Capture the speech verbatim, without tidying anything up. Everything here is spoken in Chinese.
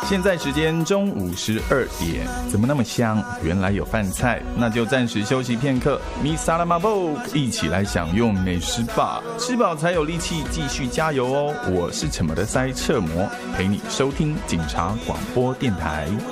现在时间中午十二点，怎么那么香？原来有饭菜，那就暂时休息片刻。米萨拉马布，一起来享用美食吧，吃饱才有力气继续加油哦！我是什么的塞彻摩，陪你收听警察广播电台。